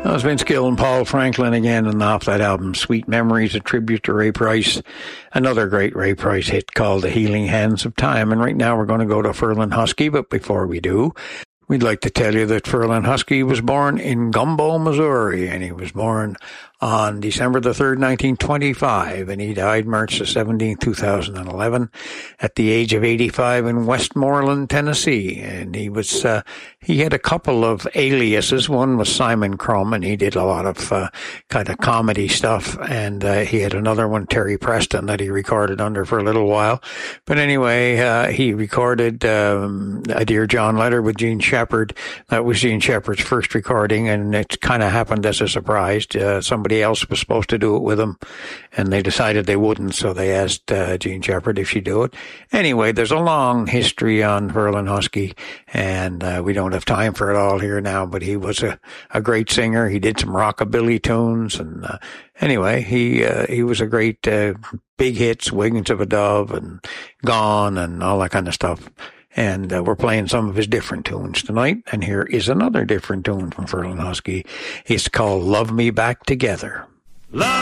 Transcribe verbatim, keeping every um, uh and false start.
That was Vince Gill and Paul Franklin again, and off that album, Sweet Memories, a tribute to Ray Price. Another great Ray Price hit called The Healing Hands of Time. And right now we're going to go to Ferlin Husky, but before we do, we'd like to tell you that Ferlin Husky was born in Gumbo, Missouri, and he was born on December the third, nineteen twenty-five, and he died March the seventeenth, two thousand eleven, at the age of eighty-five in Westmoreland, Tennessee. And he was, uh, he had a couple of aliases. One was Simon Crumb, and he did a lot of, uh, kind of comedy stuff. And, uh, he had another one, Terry Preston, that he recorded under for a little while. But anyway, uh, he recorded, um, a Dear John letter with Gene Shepard. That was Gene Shepard's first recording, and it kind of happened as a surprise. Uh, somebody else was supposed to do it with him, and they decided they wouldn't, so they asked uh, Gene Shepard if she'd do it. Anyway, there's a long history on Ferlin Husky, and uh, we don't have time for it all here now, but he was a, a great singer. He did some rockabilly tunes, and uh, anyway, he uh, he was a great uh, big hits, Wings of a Dove and Gone and all that kind of stuff. And uh, we're playing some of his different tunes tonight. And here is another different tune from Ferlin Husky. It's called Love Me Back Together. Love